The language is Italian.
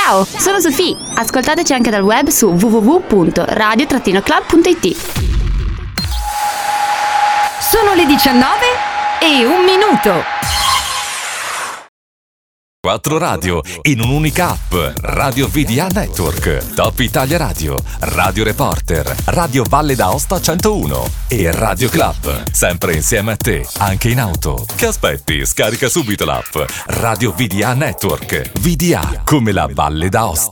Ciao, sono Sofì. Ascoltateci anche dal web su www.radio-club.it. Sono le 19:01. 4 radio in un'unica app. Radio VDA Network, Top Italia Radio, Radio Reporter, Radio Valle d'Aosta 101 e Radio Club. Sempre insieme a te, anche in auto. Che aspetti? Scarica subito l'app Radio VDA Network. VDA come la Valle d'Aosta.